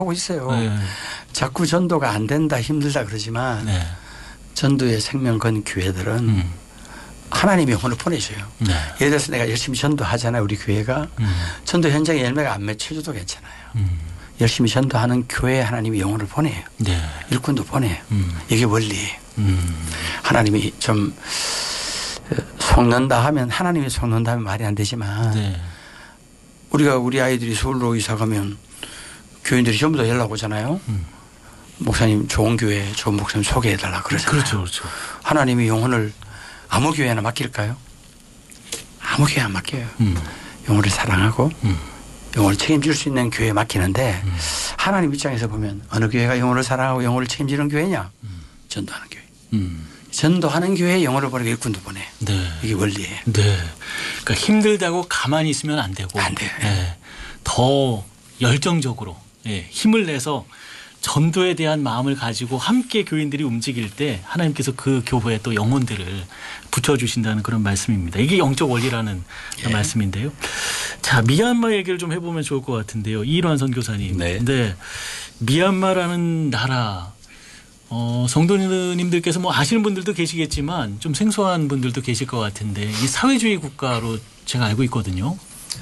하고 있어요. 네. 자꾸 전도가 안 된다 힘들다 그러지만 네. 전도의 생명 건 교회들은 하나님이 영혼을 보내줘요. 네. 예를 들어서 내가 열심히 전도하잖아요. 우리 교회가. 전도 현장에 열매가 안 맺혀줘도 괜찮아요. 열심히 전도하는 교회에 하나님이 영혼을 보내요. 네. 일꾼도 보내요. 이게 원리예요. 하나님이 좀 속는다 하면 하나님이 속는다 하면 말이 안 되지만 네. 우리가 우리 아이들이 서울로 이사 가면 교인들이 전부 다 연락 오잖아요. 목사님 좋은 교회 좋은 목사님 소개해달라 그러잖아요. 그렇죠. 그렇죠. 하나님이 영혼을 아무 교회나 맡길까요? 아무 교회 안 맡겨요. 영혼을 사랑하고 영혼을 책임질 수 있는 교회에 맡기는데 하나님 입장에서 보면 어느 교회가 영혼을 사랑하고 영혼을 책임지는 교회냐? 전도하는 교회. 전도하는 교회에 영혼을 보내고 일꾼도 보내요. 네. 이게 원리예요. 네. 그러니까 힘들다고 가만히 있으면 안 되고. 안 돼요. 네. 더 열정적으로 힘을 내서 전도에 대한 마음을 가지고 함께 교인들이 움직일 때 하나님께서 그 교회에 또 영혼들을 붙여주신다는 그런 말씀입니다. 이게 영적 원리라는 말씀인데요. 자, 미얀마 얘기를 좀 해보면 좋을 것 같은데요. 이일환 선교사님. 네. 미얀마라는 나라 성도님들께서 뭐 아시는 분들도 계시겠지만 좀 생소한 분들도 계실 것 같은데 이 사회주의 국가로 제가 알고 있거든요.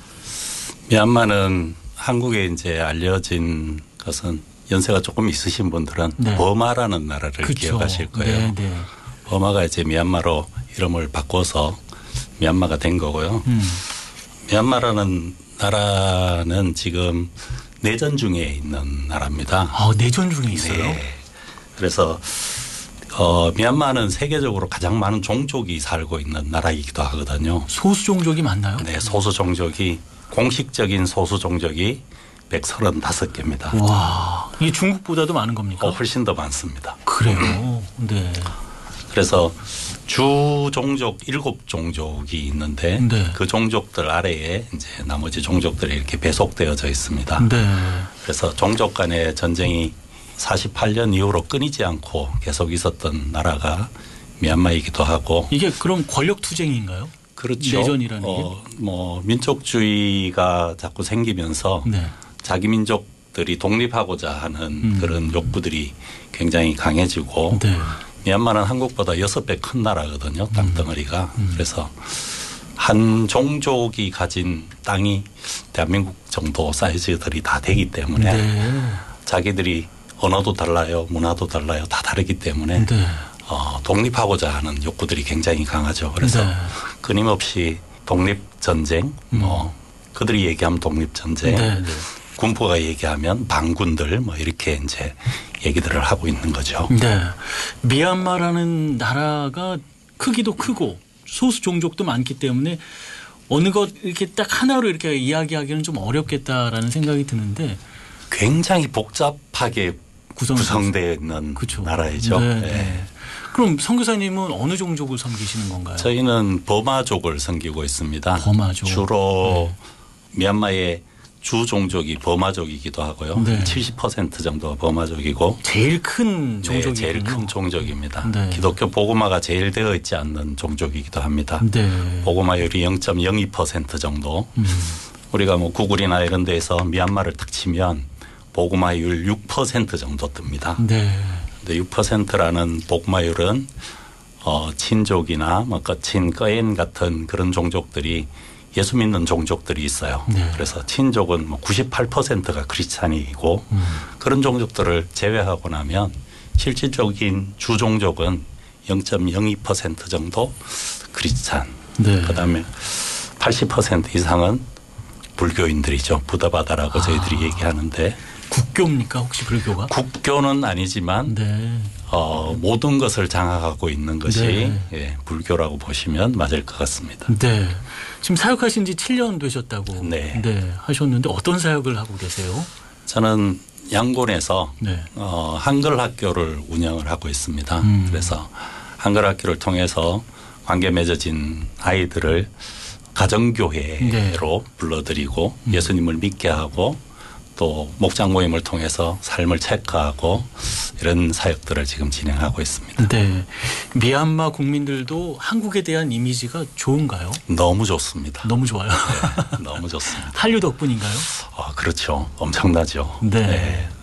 미얀마는 한국에 이제 알려진 것은 연세가 조금 있으신 분들은 네. 버마라는 나라를 그쵸. 기억하실 거예요. 네, 네. 버마가 이제 미얀마로 이름을 바꿔서 미얀마가 된 거고요. 미얀마라는 나라는 지금 내전 중에 있는 나라입니다. 아, 내전 중에 있어요? 네. 그래서 미얀마는 세계적으로 가장 많은 종족이 살고 있는 나라이기도 하거든요. 소수 종족이 많나요? 네, 소수 종족이 공식적인 소수 종족이 135개입니다. 와, 이게 중국보다도 많은 겁니까? 훨씬 더 많습니다. 그래요. 네. 그래서 주 종족 7종족이 있는데 네. 그 종족들 아래에 이제 나머지 종족들이 이렇게 배속되어져 있습니다. 네. 그래서 종족 간의 전쟁이 48년 이후로 끊이지 않고 계속 있었던 나라가 미얀마이기도 하고. 이게 그럼 권력 투쟁인가요? 그렇죠. 내전이라는 게? 뭐 민족주의가 자꾸 생기면서 네. 자기 민족들이 독립하고자 하는 그런 욕구들이 굉장히 강해지고 네. 미얀마는 한국보다 6배 큰 나라거든요. 땅덩어리가. 그래서 한 종족이 가진 땅이 대한민국 정도 사이즈들이 다 되기 때문에 네. 자기들이 언어도 달라요. 문화도 달라요. 다 다르기 때문에 네. 독립하고자 하는 욕구들이 굉장히 강하죠. 그래서 네. 끊임없이 독립전쟁 뭐 그들이 얘기하면 독립전쟁 네. 네. 군부가 얘기하면 반군들 뭐 이렇게 이제 얘기들을 하고 있는 거죠. 네. 미얀마라는 나라가 크기도 크고 소수 종족도 많기 때문에 어느 것 이렇게 딱 하나로 이렇게 이야기하기는 좀 어렵겠다라는 생각이 드는데 굉장히 복잡하게 구성되어 있는 그렇죠. 나라이죠. 네, 네. 네. 그럼 선교사님은 어느 종족을 섬기시는 건가요? 저희는 버마족을 섬기고 있습니다. 버마족. 주로 미얀마의 주 종족이 버마족이기도 하고요. 네. 70% 정도가 버마족이고 제일 큰 종족이군요. 네, 제일 큰 종족입니다. 네. 기독교 복음화가 제일 되어 있지 않는 종족이기도 합니다. 네. 복음화율이 0.02% 정도. 우리가 뭐 구글이나 이런 데에서 미얀마를 딱 치면 복음화율 6% 정도 뜹니다. 네. 근데 6%라는 복음화율은 친족이나 뭐 거친 꺼엔 같은 그런 종족들이 예수 믿는 종족들이 있어요. 네. 그래서 친족은 뭐 98%가 크리스찬이고 그런 종족들을 제외하고 나면 실질적인 주종족은 0.02% 정도 크리스찬. 네. 그다음에 80% 이상은 불교인들이죠. 부다바다라고 저희들이 얘기하는데. 국교입니까 혹시 불교가? 국교는 아니지만 네. 모든 것을 장악하고 있는 것이 네. 예, 불교라고 보시면 맞을 것 같습니다. 네. 지금 사역하신 지 7년 되셨다고 네. 네, 하셨는데 어떤 사역을 하고 계세요? 저는 양곤에서 네. 한글 학교를 운영을 하고 있습니다. 그래서 한글 학교를 통해서 관계 맺어진 아이들을 가정교회로 네. 불러들이고 예수님을 믿게 하고 또 목장 모임을 통해서 삶을 체크하고 이런 사역들을 지금 진행하고 있습니다. 네. 미얀마 국민들도 한국에 대한 이미지가 좋은가요? 너무 좋습니다. 너무 좋아요. 네, 너무 좋습니다. 한류 덕분인가요? 그렇죠. 엄청나죠. 네. 네.